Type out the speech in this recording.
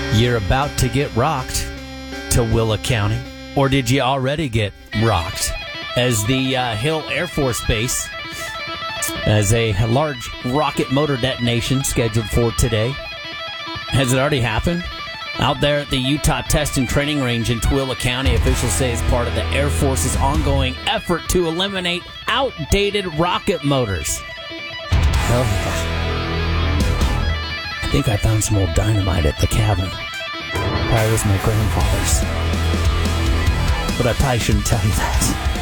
You're about to get rocked to Willa County. Or did you already get rocked? As the Hill Air Force Base has a large rocket motor detonation scheduled for today. Has it already happened? Out there at the Utah Test and Training Range in Tooele County, officials say it's part of the Air Force's ongoing effort to eliminate outdated rocket motors. Hell yeah. I think I found some old dynamite at the cabin. Probably was my grandfather's. But I probably shouldn't tell you that.